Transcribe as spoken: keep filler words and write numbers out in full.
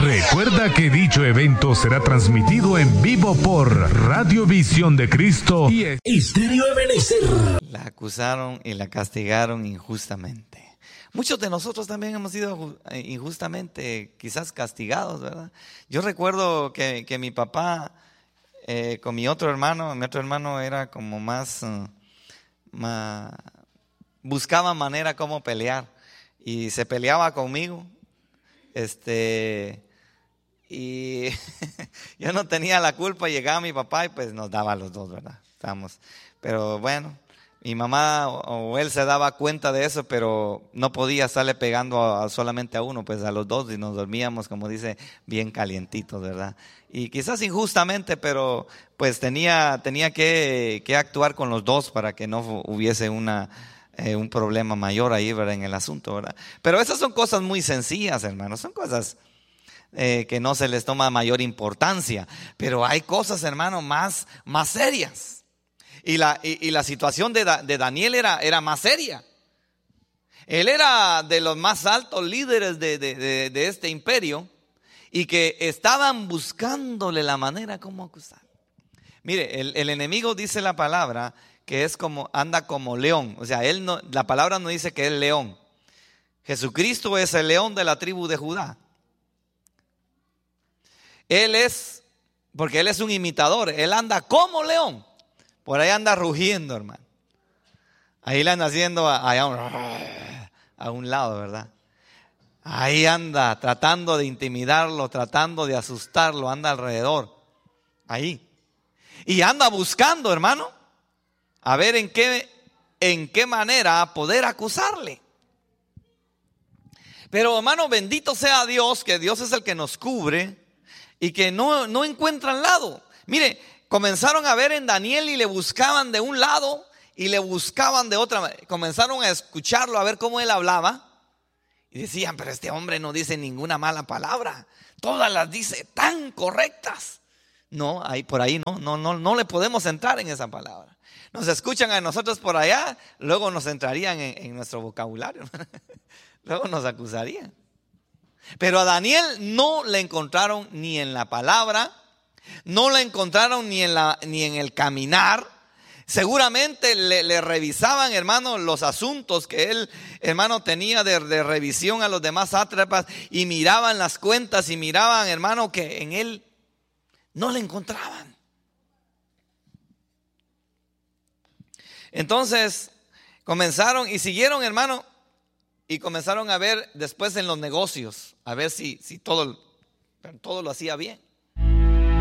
Recuerda que dicho evento será transmitido en vivo por Radio Visión de Cristo y Estéreo Ebenezer. La acusaron y la castigaron injustamente. Muchos de nosotros también hemos sido injustamente quizás castigados, ¿verdad? Yo recuerdo que, que mi papá eh, con mi otro hermano, mi otro hermano era como más, uh, más buscaba manera como pelear y se peleaba conmigo. Este, y yo no tenía la culpa, llegaba mi papá y pues nos daba a los dos, ¿verdad? Estábamos, pero bueno, mi mamá o él se daba cuenta de eso, pero no podía estarle pegando a, a solamente a uno, pues a los dos, y nos dormíamos, como dice, bien calientitos, ¿verdad? Y quizás injustamente, pero pues tenía, tenía que, que actuar con los dos para que no hubiese una... Eh, un problema mayor ahí, ¿verdad? En el asunto, ¿verdad? Pero esas son cosas muy sencillas, hermanos. Son cosas eh, que no se les toma mayor importancia. Pero hay cosas, hermanos, más, más serias. Y la, y, y la situación de, da, de Daniel era, era más seria. Él era de los más altos líderes de, de, de, de este imperio y que estaban buscándole la manera como acusar. Mire, el, el enemigo, dice la palabra, que es como, anda como león. O sea, él no, la palabra no dice que es león. Jesucristo es el león de la tribu de Judá. Él es, porque él es un imitador, él anda como león. Por ahí anda rugiendo, hermano. Ahí le anda haciendo a, a, un, a un lado, ¿verdad? Ahí anda tratando de intimidarlo, tratando de asustarlo, anda alrededor. Ahí. Y anda buscando, hermano, a ver en qué, en qué manera poder acusarle. Pero, hermano, bendito sea Dios, que Dios es el que nos cubre y que no, no encuentran lado. Mire, comenzaron a ver en Daniel y le buscaban de un lado y le buscaban de otra. Comenzaron a escucharlo, a ver cómo él hablaba. Y decían, pero este hombre no dice ninguna mala palabra. Todas las dice tan correctas. No, ahí por ahí no, no, no, no le podemos entrar en esa palabra. Nos escuchan a nosotros por allá, luego nos entrarían en, en nuestro vocabulario. Luego nos acusarían. Pero a Daniel no le encontraron ni en la palabra, no le encontraron ni en, la, ni en el caminar. Seguramente le, le revisaban, hermano, los asuntos que él, hermano, tenía de, de revisión a los demás sátrapas y miraban las cuentas y miraban, hermano, que en él no le encontraban. Entonces comenzaron y siguieron, hermano, y comenzaron a ver después en los negocios, a ver si, si todo, todo lo hacía bien.